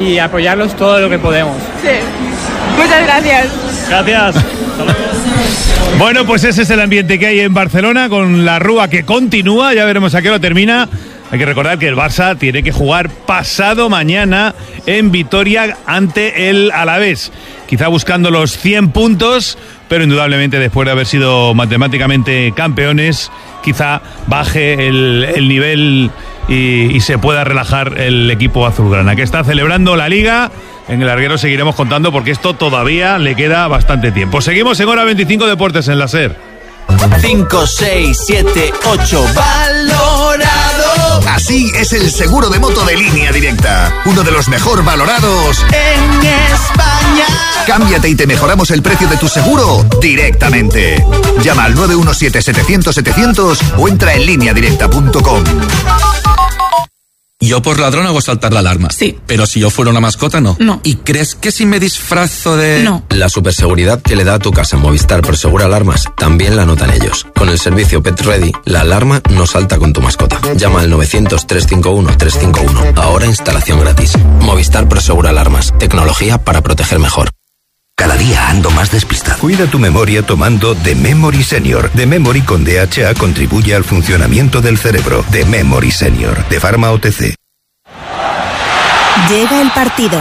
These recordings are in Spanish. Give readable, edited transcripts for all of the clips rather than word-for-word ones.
y apoyarlos todo lo que podemos. Sí. Muchas gracias. Gracias. Bueno, pues ese es el ambiente que hay en Barcelona con la Rúa que continúa, ya veremos a qué hora termina. Hay que recordar que el Barça tiene que jugar pasado mañana en Vitoria ante el Alavés, quizá buscando los 100 puntos, pero indudablemente después de haber sido matemáticamente campeones, quizá baje el nivel y se pueda relajar el equipo azulgrana, que está celebrando la Liga. En el larguero seguiremos contando porque esto todavía le queda bastante tiempo. Seguimos en Hora 25 Deportes en la SER. 5, 6, 7, 8, valorado. Así es el seguro de moto de Línea Directa, uno de los mejor valorados en España. Cámbiate y te mejoramos el precio de tu seguro directamente. Llama al 917-700-700 o entra en lineadirecta.com. Yo por ladrón hago saltar la alarma. Sí. Pero si yo fuera una mascota, no. No. ¿Y crees que si me disfrazo de...? No. La superseguridad que le da a tu casa Movistar Prosegura Alarmas también la notan ellos. Con el servicio Pet Ready, la alarma no salta con tu mascota. Llama al 900-351-351. Ahora instalación gratis. Movistar Prosegura Alarmas. Tecnología para proteger mejor. Cada día ando más despistado. Cuida tu memoria tomando The Memory Senior. The Memory con DHA contribuye al funcionamiento del cerebro. The Memory Senior, de Pharma OTC. Llega el partido.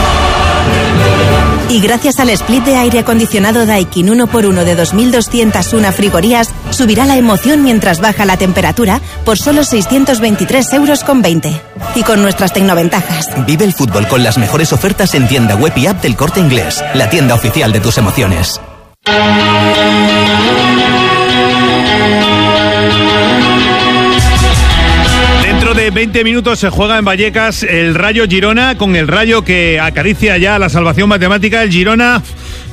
Y gracias al split de aire acondicionado Daikin 1x1 de 2.201 frigorías, subirá la emoción mientras baja la temperatura por solo 623,20 €. Y con nuestras tecnoventajas. Vive el fútbol con las mejores ofertas en tienda web y app del Corte Inglés, la tienda oficial de tus emociones. Dentro de 20 minutos se juega en Vallecas el Rayo Girona, con el Rayo que acaricia ya la salvación matemática. El Girona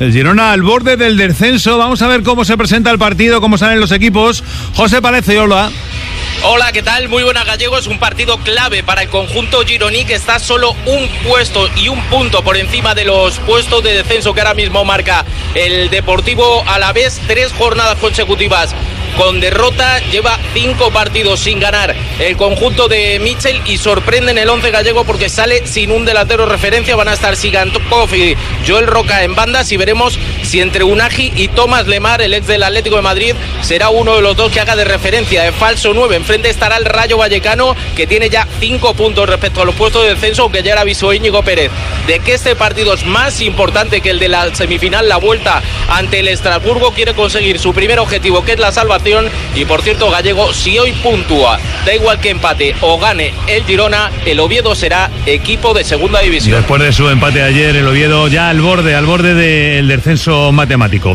al borde del descenso. Vamos a ver cómo se presenta el partido, cómo salen los equipos. José Palecio, hola. Hola, ¿qué tal? Muy buenas, Gallego. Es un partido clave para el conjunto gironí, que está solo un puesto y un punto por encima de los puestos de descenso que ahora mismo marca el Deportivo Alavés. 3 jornadas consecutivas con derrota, lleva 5 partidos sin ganar el conjunto de Michel y sorprende en el 11 gallego porque sale sin un delantero referencia. Van a estar Sigankov y Joel Roca en bandas y veremos si entre Unagi y Tomás Lemar, el ex del Atlético de Madrid, será uno de los dos que haga de referencia de falso 9. Enfrente estará el Rayo Vallecano, que tiene ya 5 puntos respecto a los puestos de descenso, aunque ya era avisó Íñigo Pérez de que este partido es más importante que el de la semifinal, la vuelta ante el Estrasburgo. Quiere conseguir su primer objetivo, que es la salvación. Y por cierto, gallego, si hoy puntúa, da igual que empate o gane el Girona, el Oviedo será equipo de segunda división. Después de su empate ayer, el Oviedo ya al borde del descenso matemático.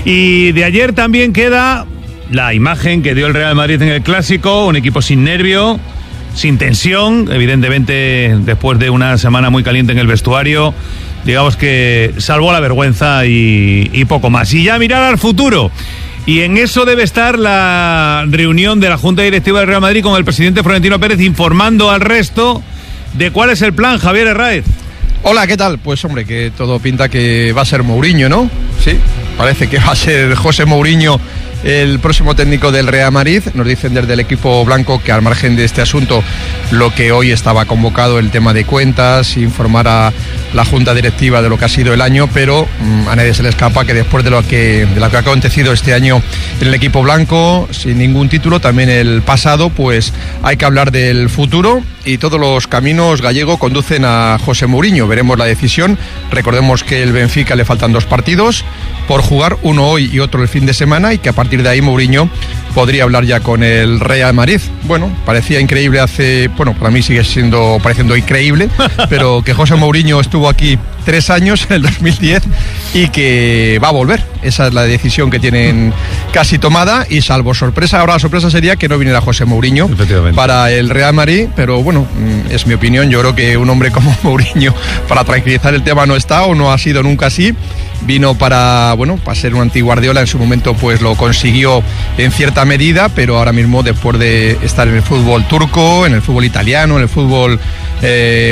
Y de ayer también queda la imagen que dio el Real Madrid en el Clásico, un equipo sin nervio, sin tensión, evidentemente después de una semana muy caliente en el vestuario. Digamos que salvó la vergüenza y poco más. Y ya mirar al futuro. Y en eso debe estar la reunión de la Junta Directiva del Real Madrid con el presidente Florentino Pérez, informando al resto de cuál es el plan. Javier Herráez. Hola, ¿qué tal? Pues hombre, que todo pinta que va a ser Mourinho, ¿no? Sí, parece que va a ser José Mourinho el próximo técnico del Real Madrid. Nos dicen desde el equipo blanco que al margen de este asunto, lo que hoy estaba convocado, el tema de cuentas, informar a la Junta Directiva de lo que ha sido el año, pero a nadie se le escapa que después de lo que ha acontecido este año en el equipo blanco, sin ningún título, también el pasado, pues hay que hablar del futuro y todos los caminos gallegos conducen a José Mourinho. Veremos la decisión. Recordemos que el Benfica le faltan 2 partidos por jugar, uno hoy y otro el fin de semana, y que a partir de ahí Mourinho podría hablar ya con el Real Madrid. Bueno, parecía increíble para mí sigue pareciendo increíble, pero que José Mourinho estuvo aquí 3 años, en el 2010, y que va a volver. Esa es la decisión que tienen casi tomada, y salvo sorpresa, ahora la sorpresa sería que no viniera José Mourinho para el Real Madrid, pero bueno, es mi opinión. Yo creo que un hombre como Mourinho para tranquilizar el tema no está, o no ha sido nunca así. Vino para ser un anti-Guardiola, en su momento pues lo consiguió en cierta medida, pero ahora mismo, después de estar en el fútbol turco, en el fútbol italiano, en el fútbol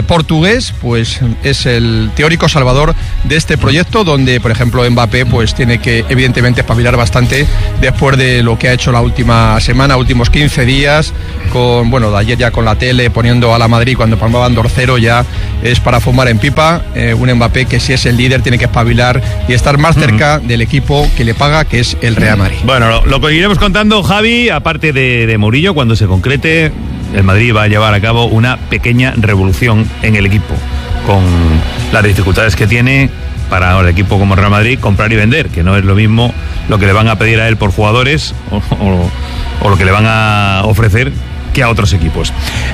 portugués, pues es el teórico salvador de este proyecto, donde por ejemplo Mbappé pues tiene tiene que evidentemente espabilar bastante después de lo que ha hecho la última semana, últimos 15 días, con, bueno, de ayer ya con la tele poniendo a la Madrid cuando palmaban 2-0, ya es para fumar en pipa. Un Mbappé que, si es el líder, tiene que espabilar y estar más cerca del equipo que le paga, que es el Real Madrid. Bueno, lo iremos contando, Javi, aparte de Murillo, cuando se concrete. El Madrid va a llevar a cabo una pequeña revolución en el equipo, con las dificultades que tiene para el equipo como Real Madrid comprar y vender, que no es lo mismo lo que le van a pedir a él por jugadores o lo que le van a ofrecer que a otros equipos.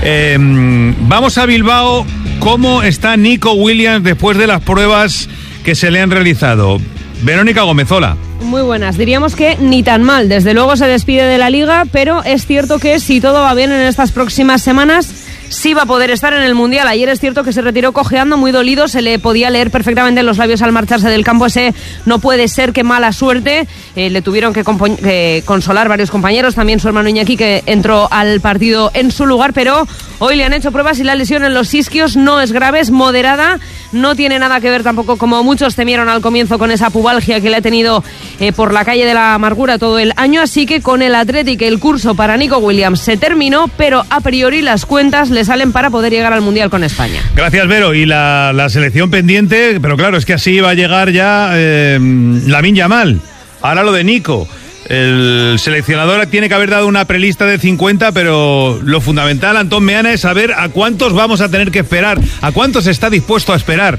Vamos a Bilbao. ¿Cómo está Nico Williams después de las pruebas que se le han realizado? Verónica Gómezola. Muy buenas, diríamos que ni tan mal. Desde luego se despide de la Liga, pero es cierto que si todo va bien en estas próximas semanas, sí va a poder estar en el Mundial. Ayer es cierto que se retiró cojeando, muy dolido, se le podía leer perfectamente en los labios al marcharse del campo ese "no puede ser, qué mala suerte". Le tuvieron que consolar varios compañeros, también su hermano Iñaki, que entró al partido en su lugar, pero hoy le han hecho pruebas y la lesión en los isquios no es grave, es moderada, no tiene nada que ver tampoco, como muchos temieron al comienzo, con esa pubalgia que le ha tenido por la calle de la amargura todo el año. Así que con el Athletic el curso para Nico Williams se terminó, pero a priori las cuentas le salen para poder llegar al Mundial con España. Gracias, Vero. Y la selección pendiente, pero claro, es que así va a llegar ya Lamine Yamal. Ahora lo de Nico. El seleccionador tiene que haber dado una prelista de 50, pero lo fundamental, Antón Meana, es saber a cuántos vamos a tener que esperar, a cuántos está dispuesto a esperar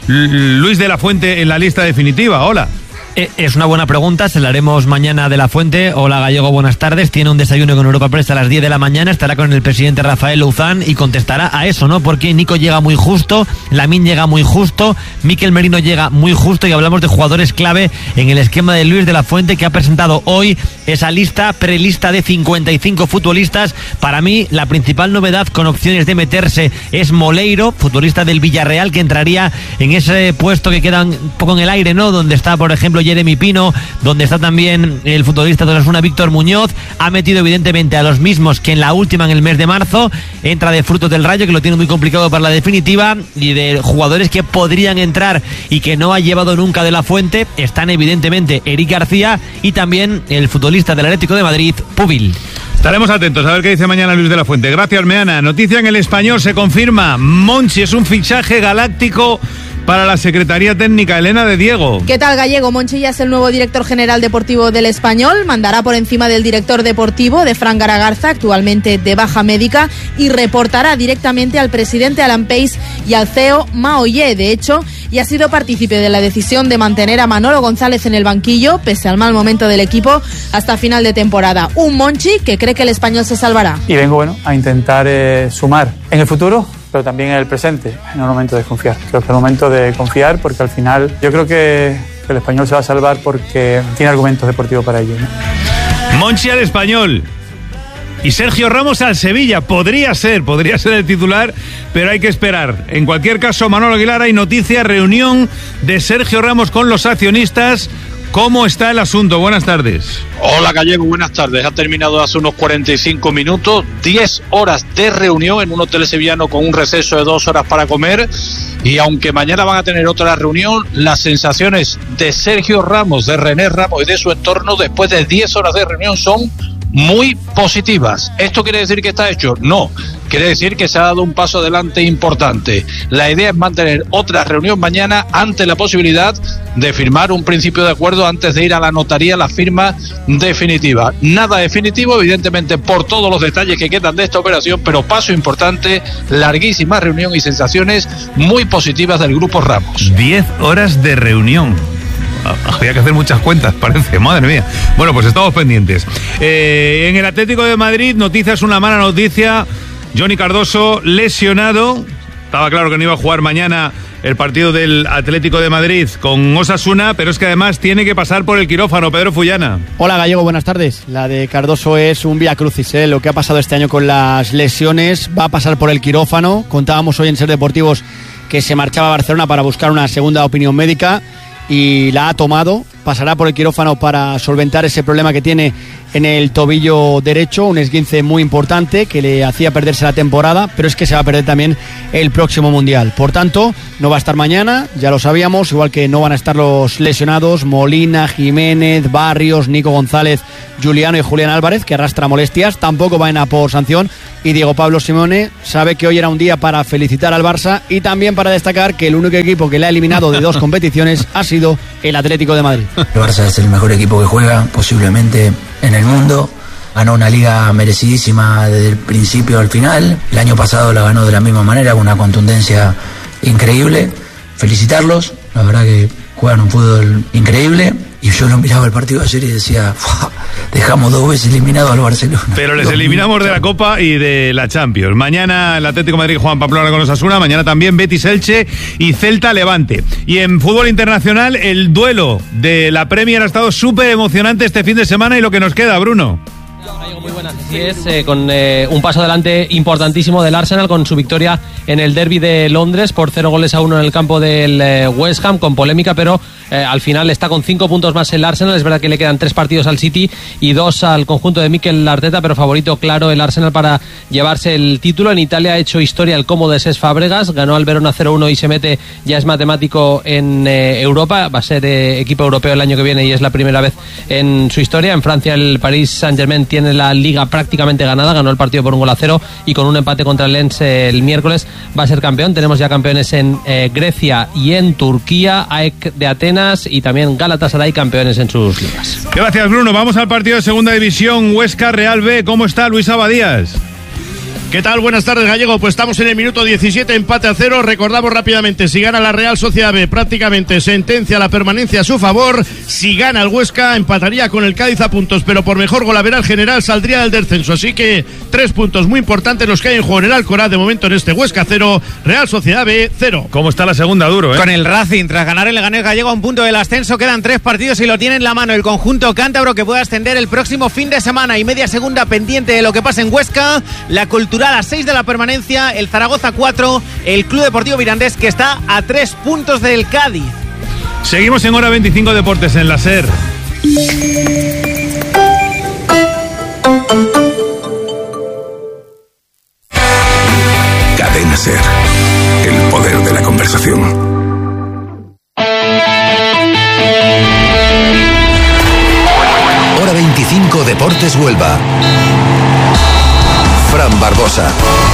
Luis de la Fuente en la lista definitiva. Hola. Es una buena pregunta, se la haremos mañana de la Fuente. Hola Gallego, buenas tardes. Tiene un desayuno con Europa Press a las 10 de la mañana, estará con el presidente Rafael Louzán y contestará a eso, ¿no? Porque Nico llega muy justo, Lamine llega muy justo, Mikel Merino llega muy justo, y hablamos de jugadores clave en el esquema de Luis de la Fuente, que ha presentado hoy esa prelista de 55 futbolistas. Para mí, la principal novedad con opciones de meterse es Moleiro, futbolista del Villarreal, que entraría en ese puesto que queda un poco en el aire, ¿no? Donde está, por ejemplo, Jeremy Pino, donde está también el futbolista de Osasuna, Víctor Muñoz. Ha metido evidentemente a los mismos que en la última, en el mes de marzo. Entra de Frutos del Rayo, que lo tiene muy complicado para la definitiva, y de jugadores que podrían entrar y que no ha llevado nunca de la Fuente están evidentemente Eric García y también el futbolista del Atlético de Madrid, Pubil. Estaremos atentos a ver qué dice mañana Luis de la Fuente. Gracias, Meana. Noticia en El Español, se confirma: Monchi es un fichaje galáctico para la Secretaría Técnica. Elena de Diego. ¿Qué tal, Gallego? Monchi ya es el nuevo director general deportivo del Español. Mandará por encima del director deportivo, de Fran Garagarza, actualmente de baja médica, y reportará directamente al presidente Alan Pace y al CEO Mao Ye. De hecho, ya ha sido partícipe de la decisión de mantener a Manolo González en el banquillo, pese al mal momento del equipo, hasta final de temporada. Un Monchi que cree que el Español se salvará. Y vengo a intentar sumar en el futuro, pero también en el presente, en el momento de confiar. Creo que es el momento de confiar, porque al final yo creo que el Español se va a salvar porque tiene argumentos deportivos para ello, ¿no? Monchi al Español y Sergio Ramos al Sevilla. Podría ser el titular, pero hay que esperar. En cualquier caso, Manolo Aguilar, hay noticia, reunión de Sergio Ramos con los accionistas. ¿Cómo está el asunto? Buenas tardes. Hola, Gallego, buenas tardes. Ha terminado hace unos 45 minutos, 10 horas de reunión en un hotel sevillano con un receso de 2 horas para comer. Y aunque mañana van a tener otra reunión, las sensaciones de Sergio Ramos, de René Ramos y de su entorno después de 10 horas de reunión son muy positivas. ¿Esto quiere decir que está hecho? No, quiere decir que se ha dado un paso adelante importante. La idea es mantener otra reunión mañana ante la posibilidad de firmar un principio de acuerdo antes de ir a la notaría, la firma definitiva. Nada definitivo, evidentemente, por todos los detalles que quedan de esta operación, pero paso importante, larguísima reunión y sensaciones muy positivas del Grupo Ramos. 10 horas de reunión. Había que hacer muchas cuentas, parece, madre mía. Bueno, pues estamos pendientes. En el Atlético de Madrid, noticias, una mala noticia. Johnny Cardoso lesionado. Estaba claro que no iba a jugar mañana el partido del Atlético de Madrid con Osasuna, pero es que además tiene que pasar por el quirófano. Pedro Fullana. Hola, Gallego, buenas tardes. La de Cardoso es un vía crucis, lo que ha pasado este año con las lesiones. Va a pasar por el quirófano. Contábamos hoy en Ser Deportivos que se marchaba a Barcelona para buscar una segunda opinión médica, y la ha tomado pasará por el quirófano para solventar ese problema que tiene en el tobillo derecho, un esguince muy importante que le hacía perderse la temporada, pero es que se va a perder también el próximo Mundial. Por tanto, no va a estar mañana, ya lo sabíamos, igual que no van a estar los lesionados Molina, Jiménez, Barrios, Nico González, Juliano y Julián Álvarez, que arrastra molestias, tampoco van a por sanción, y Diego Pablo Simeone sabe que hoy era un día para felicitar al Barça y también para destacar que el único equipo que le ha eliminado de 2 competiciones ha sido el Atlético de Madrid. El Barça es el mejor equipo que juega posiblemente en el mundo. Ganó una liga merecidísima desde el principio al final. El año pasado la ganó de la misma manera, con una contundencia increíble. Felicitarlos, la verdad que juegan un fútbol increíble. Y yo lo miraba el partido ayer y decía, dejamos 2 veces eliminado al Barcelona. Pero les eliminamos de la Copa y de la Champions. Mañana el Atlético de Madrid juega en Pamplona con Osasuna, mañana también Betis Elche y Celta Levante. Y en fútbol internacional el duelo de la Premier ha estado súper emocionante este fin de semana y lo que nos queda, Bruno. Muy buenas, así es, con un paso adelante importantísimo del Arsenal con su victoria en el derbi de Londres por 0-1 en el campo del West Ham, con polémica, pero al final está con 5 puntos más el Arsenal. Es verdad que le quedan 3 partidos al City y 2 al conjunto de Mikel Arteta, pero favorito claro el Arsenal para llevarse el título. En Italia ha hecho historia el Como de Cesc Fábregas, ganó al Verona 0-1 y se mete, ya es matemático en Europa, va a ser equipo europeo el año que viene y es la primera vez en su historia. En Francia el Paris Saint-Germain tiene la liga prácticamente ganada, ganó el partido por 1-0 y con un empate contra el Lens el miércoles va a ser campeón. Tenemos ya campeones en Grecia y en Turquía, AEK de Atenas y también Galatasaray campeones en sus ligas. Gracias, Bruno. Vamos al partido de segunda división, Huesca Real B. ¿Cómo está Luis Abadías? ¿Qué tal? Buenas tardes, Gallego. Pues estamos en el minuto 17, empate a 0. Recordamos rápidamente, si gana la Real Sociedad B, prácticamente sentencia la permanencia a su favor. Si gana el Huesca, empataría con el Cádiz a puntos, pero por mejor golaveral general saldría del descenso. Así que 3 puntos muy importantes los que hay en juego en el Alcoraz de momento en este Huesca 0, Real Sociedad B 0. ¿Cómo está la segunda, Duro? Con el Racing, tras ganar el Leganés Gallego a un punto del ascenso, quedan 3 partidos y lo tiene en la mano el conjunto cántabro, que puede ascender el próximo fin de semana, y media segunda pendiente de lo que pasa en Huesca. La Cultural a 6 de la permanencia, el Zaragoza 4, el Club Deportivo Mirandés, que está a 3 puntos del Cádiz. Seguimos en Hora 25 Deportes en la SER. Cadena SER, el poder de la conversación. Hora 25 Deportes Huelva. Fran Barbosa.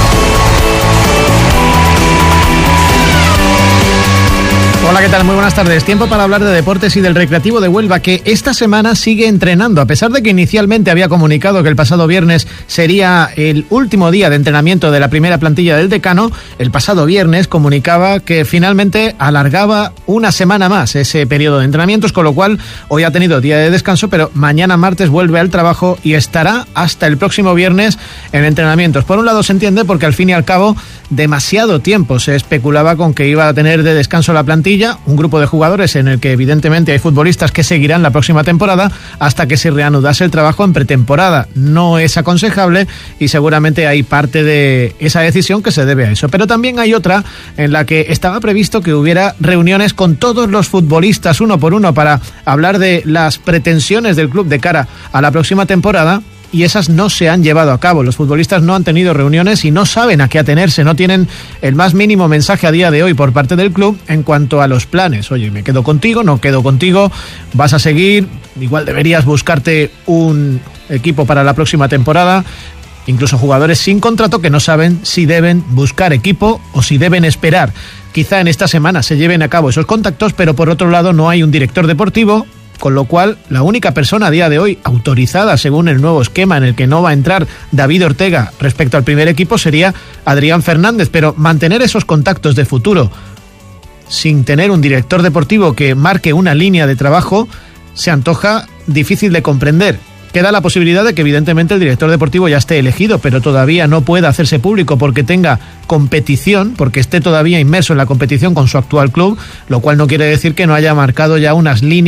Hola, ¿qué tal? Muy buenas tardes. Tiempo para hablar de deportes y del Recreativo de Huelva, que esta semana sigue entrenando. A pesar de que inicialmente había comunicado que el pasado viernes sería el último día de entrenamiento de la primera plantilla del decano, el pasado viernes comunicaba que finalmente alargaba una semana más ese periodo de entrenamientos, con lo cual hoy ha tenido día de descanso, pero mañana martes vuelve al trabajo y estará hasta el próximo viernes en entrenamientos. Por un lado se entiende, porque al fin y al cabo demasiado tiempo se especulaba con que iba a tener de descanso la plantilla, un grupo de jugadores en el que evidentemente hay futbolistas que seguirán la próxima temporada hasta que se reanudase el trabajo en pretemporada. No es aconsejable y seguramente hay parte de esa decisión que se debe a eso. Pero también hay otra en la que estaba previsto que hubiera reuniones con todos los futbolistas uno por uno para hablar de las pretensiones del club de cara a la próxima temporada, y esas no se han llevado a cabo. Los futbolistas no han tenido reuniones y no saben a qué atenerse, no tienen el más mínimo mensaje a día de hoy por parte del club en cuanto a los planes. Oye, me quedo contigo, no quedo contigo, vas a seguir, igual deberías buscarte un equipo para la próxima temporada. Incluso jugadores sin contrato que no saben si deben buscar equipo o si deben esperar. Quizá en esta semana se lleven a cabo esos contactos, pero por otro lado no hay un director deportivo, con lo cual la única persona a día de hoy autorizada según el nuevo esquema en el que no va a entrar David Ortega respecto al primer equipo sería Adrián Fernández. Pero mantener esos contactos de futuro sin tener un director deportivo que marque una línea de trabajo se antoja difícil de comprender. Queda la posibilidad de que evidentemente el director deportivo ya esté elegido, pero todavía no pueda hacerse público porque tenga competición, porque esté todavía inmerso en la competición con su actual club, lo cual no quiere decir que no haya marcado ya unas líneas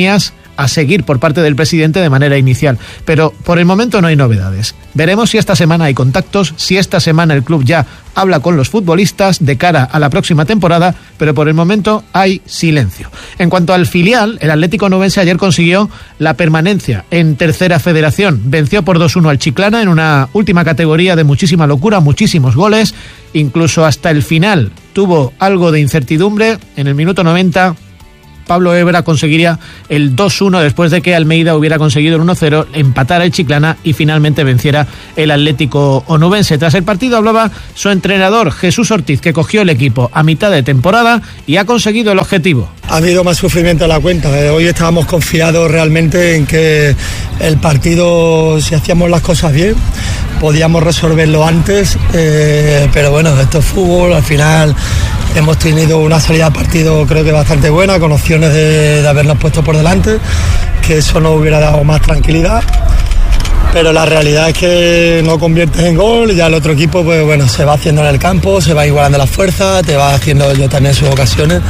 a seguir por parte del presidente de manera inicial. Pero por el momento no hay novedades. Veremos si esta semana hay contactos, si esta semana el club ya habla con los futbolistas de cara a la próxima temporada, pero por el momento hay silencio. En cuanto al filial, el Atlético Onubense ayer consiguió la permanencia en tercera federación. Venció por 2-1 al Chiclana en una última categoría de muchísima locura, muchísimos goles, incluso hasta el final tuvo algo de incertidumbre. En el minuto 90 Pablo Évora conseguiría el 2-1 después de que Almeida hubiera conseguido el 1-0, empatar el Chiclana y finalmente venciera el Atlético Onubense. Tras el partido hablaba su entrenador Jesús Ortiz, que cogió el equipo a mitad de temporada y ha conseguido el objetivo. Ha habido más sufrimiento a la cuenta. Hoy estábamos confiados realmente en que el partido, si hacíamos las cosas bien, podíamos resolverlo antes, pero bueno, esto es fútbol. Al final hemos tenido una salida de partido creo que bastante buena, con opciones de habernos puesto por delante, que eso nos hubiera dado más tranquilidad, pero la realidad es que no conviertes en gol y ya el otro equipo pues bueno, se va haciendo en el campo, se va igualando las fuerzas, te va haciendo yo también sus ocasiones.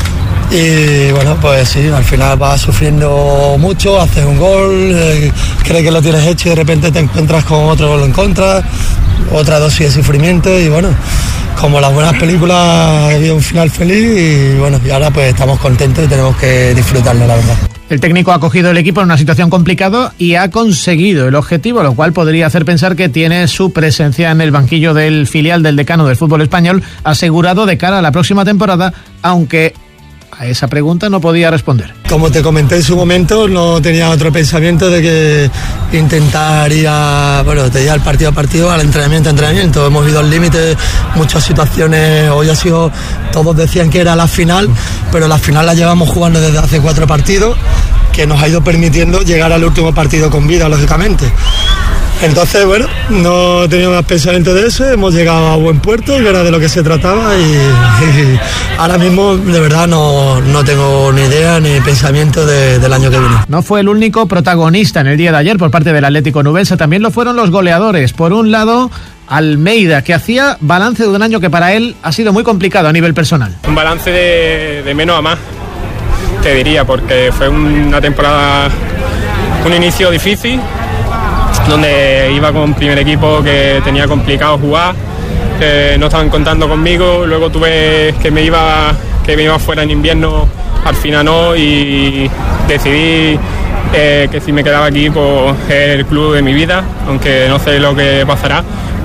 Y bueno, pues sí, al final vas sufriendo mucho, haces un gol, crees que lo tienes hecho y de repente te encuentras con otro gol en contra, otra dosis de sufrimiento y bueno, como las buenas películas ha habido un final feliz y bueno, y ahora pues estamos contentos y tenemos que disfrutarlo, la verdad. El técnico ha cogido el equipo en una situación complicada y ha conseguido el objetivo, lo cual podría hacer pensar que tiene su presencia en el banquillo del filial del decano del fútbol español asegurado de cara a la próxima temporada, aunque a esa pregunta no podía responder. Como te comenté en su momento, no tenía otro pensamiento de que intentar ir te al partido a partido, al entrenamiento a entrenamiento. Hemos ido al límite, muchas situaciones, hoy ha sido, todos decían que era la final, pero la final la llevamos jugando desde hace 4 partidos, que nos ha ido permitiendo llegar al último partido con vida, lógicamente. Entonces, bueno, no teníamos más pensamiento de eso, hemos llegado a buen puerto, que era de lo que se trataba y ahora mismo de verdad no tengo ni idea ni pensamiento del año que viene. No fue el único protagonista en el día de ayer por parte del Atlético Onubense, también lo fueron los goleadores. Por un lado, Almeida, que hacía balance de un año que para él ha sido muy complicado a nivel personal. Un balance de menos a más, te diría, porque fue una temporada, un inicio difícil, donde iba con primer equipo que tenía complicado jugar, que no estaban contando conmigo, luego tuve que me iba fuera en invierno, al final no, y decidí que si me quedaba aquí pues es el club de mi vida, aunque no sé lo que pasará,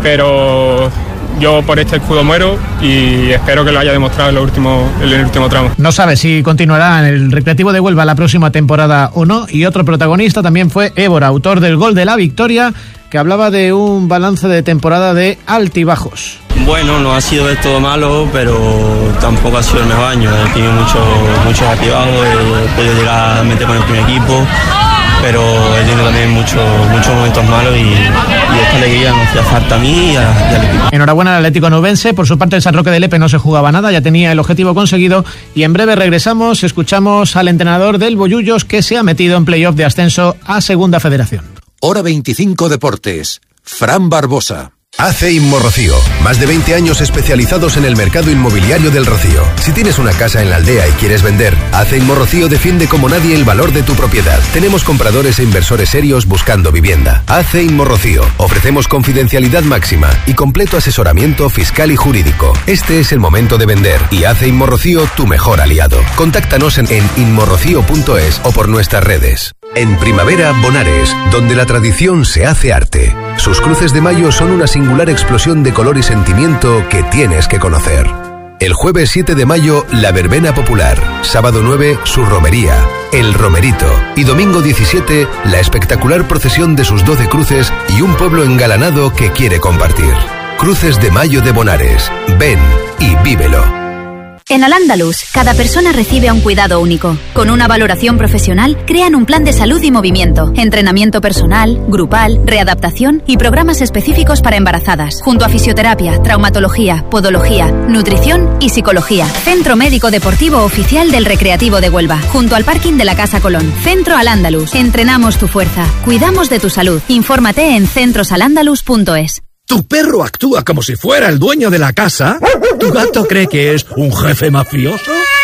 pero yo por este escudo muero y espero que lo haya demostrado en el último tramo. No sabe si continuará en el Recreativo de Huelva la próxima temporada o no. Y otro protagonista también fue Évora, autor del gol de la victoria, que hablaba de un balance de temporada de altibajos. Bueno, no ha sido del todo malo, pero tampoco ha sido el mejor año. He tenido muchos altibajos, he podido llegar a meter con el primer equipo, pero he tenido también muchos momentos malos y esta alegría me hacía falta a mí y al equipo. Enhorabuena al Atlético Onubense. Por su parte, el San Roque de Lepe no se jugaba nada, ya tenía el objetivo conseguido. Y en breve regresamos, escuchamos al entrenador del Bollullos, que se ha metido en playoff de ascenso a Segunda Federación. Hora 25 Deportes. Fran Barbosa. AC Inmorrocío, más de 20 años especializados en el mercado inmobiliario del Rocío. Si tienes una casa en la aldea y quieres vender, AC Inmorrocío defiende como nadie el valor de tu propiedad. Tenemos compradores e inversores serios buscando vivienda. AC Inmorrocío, ofrecemos confidencialidad máxima y completo asesoramiento fiscal y jurídico. Este es el momento de vender y AC Inmorrocío tu mejor aliado. Contáctanos en inmorrocío.es o por nuestras redes. En primavera, Bonares, donde la tradición se hace arte. Sus cruces de mayo son una singular explosión de color y sentimiento que tienes que conocer. El jueves 7 de mayo, la verbena popular. Sábado 9, su romería, el romerito. Y domingo 17, la espectacular procesión de sus 12 cruces y un pueblo engalanado que quiere compartir. Cruces de Mayo de Bonares. Ven y vívelo. En Al-Ándalus, cada persona recibe un cuidado único. Con una valoración profesional, crean un plan de salud y movimiento, entrenamiento personal, grupal, readaptación y programas específicos para embarazadas, junto a fisioterapia, traumatología, podología, nutrición y psicología. Centro Médico Deportivo Oficial del Recreativo de Huelva, junto al parking de la Casa Colón. Centro Al-Ándalus. Entrenamos tu fuerza, cuidamos de tu salud. Infórmate en centrosalandalus.es. ¿Tu perro actúa como si fuera el dueño de la casa? ¿Tu gato cree que es un jefe mafioso?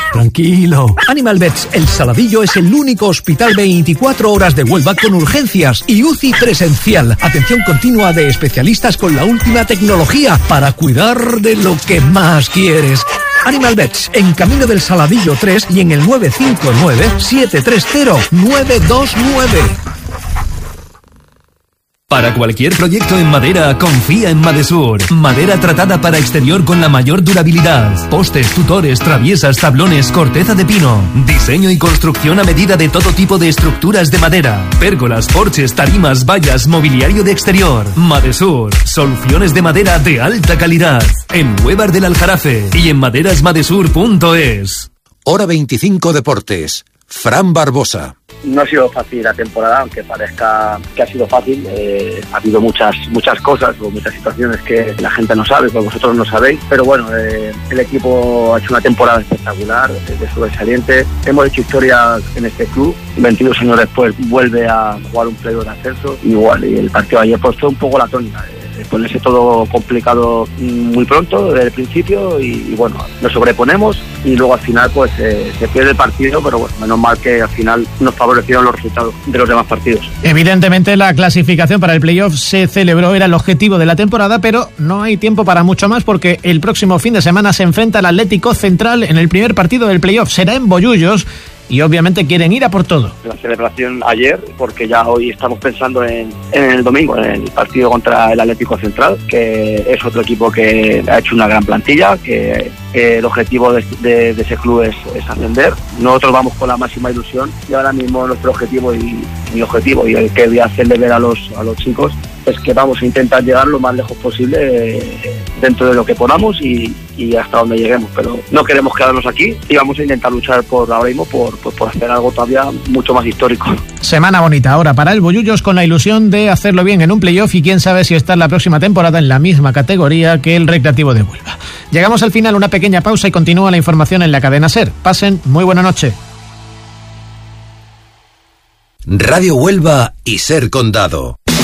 Tranquilo. Animal Vets El Saladillo es el único hospital 24 horas de Huelva con urgencias y UCI presencial. Atención continua de especialistas con la última tecnología para cuidar de lo que más quieres. Animal Vets, en Camino del Saladillo 3 y en el 959-730-929. Para cualquier proyecto en madera, confía en Madesur. Madera tratada para exterior con la mayor durabilidad. Postes, tutores, traviesas, tablones, corteza de pino. Diseño y construcción a medida de todo tipo de estructuras de madera. Pérgolas, porches, tarimas, vallas, mobiliario de exterior. Madesur. Soluciones de madera de alta calidad. En Huevar del Aljarafe y en maderasmadesur.es. Hora 25 Deportes. Fran Barbosa. No ha sido fácil la temporada, aunque parezca que ha sido fácil. Ha habido muchas cosas o muchas situaciones que la gente no sabe, que vosotros no sabéis. Pero bueno, el equipo ha hecho una temporada espectacular, de sobresaliente. Hemos hecho historia en este club. 22 años después vuelve a jugar un playoff de ascenso. Igual, y el partido de ayer pues fue un poco la tónica. Ponerse todo complicado muy pronto, desde el principio, y bueno, nos sobreponemos y luego al final pues se pierde el partido, pero bueno, menos mal que al final nos favorecieron los resultados de los demás partidos. Evidentemente la clasificación para el playoff se celebró, era el objetivo de la temporada, pero no hay tiempo para mucho más porque el próximo fin de semana se enfrenta al Atlético Central en el primer partido del playoff, será en Bollullos. Y obviamente quieren ir a por todo. La celebración ayer, porque ya hoy estamos pensando en el domingo, en el partido contra el Atlético Central, que es otro equipo que ha hecho una gran plantilla, que el objetivo de ese club es ascender. Nosotros vamos con la máxima ilusión y ahora mismo nuestro objetivo y mi objetivo y el que voy a hacerle ver a los chicos es que vamos a intentar llegar lo más lejos posible dentro de lo que podamos y hasta donde lleguemos, pero no queremos quedarnos aquí y vamos a intentar luchar ahora mismo por hacer algo todavía mucho más histórico. Semana bonita ahora para el Bollullos, con la ilusión de hacerlo bien en un playoff y quién sabe si estar la próxima temporada en la misma categoría que el Recreativo de Huelva. Llegamos al final, una pequeña pausa y continúa la información en la cadena SER. Pasen muy buena noche. Radio Huelva y SER Condado.